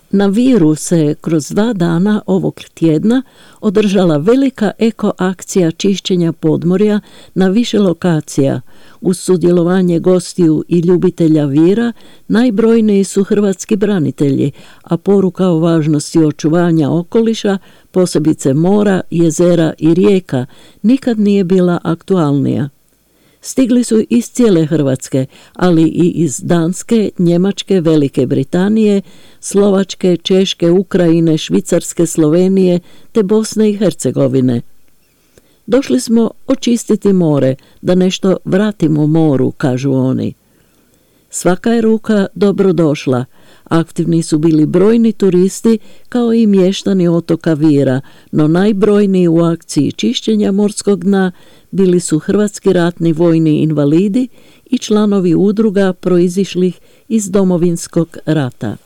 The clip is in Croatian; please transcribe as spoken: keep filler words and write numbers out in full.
Na Viru se kroz dva dana ovog tjedna održala velika eko akcija čišćenja podmorja na više lokacija. Uz sudjelovanje gostiju i ljubitelja Vira najbrojniji su hrvatski branitelji, a poruka o važnosti očuvanja okoliša, posebice mora, jezera i rijeka, nikad nije bila aktualnija. Stigli su iz cijele Hrvatske, ali i iz Danske, Njemačke, Velike Britanije, Slovačke, Češke, Ukrajine, Švicarske, Slovenije te Bosne i Hercegovine. Došli smo očistiti more, da nešto vratimo moru, kažu oni. Svaka je ruka dobro došla. Aktivni su bili brojni turisti kao i mještani otoka Vira, no najbrojniji u akciji čišćenja morskog dna bili su hrvatski ratni vojni invalidi i članovi udruga proizišlih iz Domovinskog rata.